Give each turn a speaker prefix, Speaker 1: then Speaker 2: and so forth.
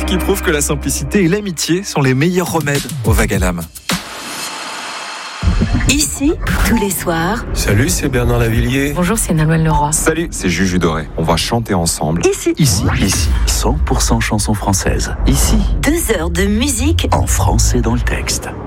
Speaker 1: qui prouve que la simplicité et l'amitié sont les meilleurs remèdes aux vagues à l'âme.
Speaker 2: Ici, tous les soirs.
Speaker 3: Salut, c'est Bernard Lavillier.
Speaker 4: Bonjour, c'est Nolwenn Leroy.
Speaker 5: Salut, c'est Juju Doré. On va chanter ensemble.
Speaker 2: Ici.
Speaker 6: 100% chansons françaises. Ici,
Speaker 2: 2 heures de musique
Speaker 6: en français dans le texte.